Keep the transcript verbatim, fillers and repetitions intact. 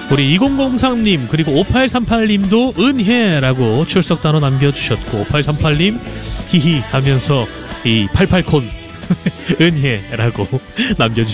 우리 이공공삼 님 그리고 오팔삼팔 님도 은혜라고 출석 단어 남겨주셨고, 오팔삼팔 님 히히 하면서 이 팔팔콘 은혜라고 남겨주셨습니다.